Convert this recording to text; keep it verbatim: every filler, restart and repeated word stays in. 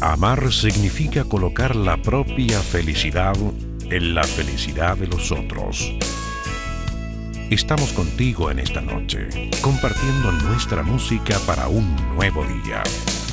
Amar significa colocar la propia felicidad en la felicidad de los otros. Estamos contigo en esta noche, compartiendo nuestra música para un nuevo día.